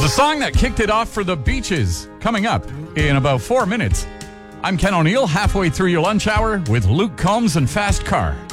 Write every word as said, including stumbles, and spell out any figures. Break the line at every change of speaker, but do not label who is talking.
The song that kicked it off for the Beaches, coming up in about four minutes. I'm Ken O'Neill, halfway through your lunch hour with Luke Combs and Fast Car.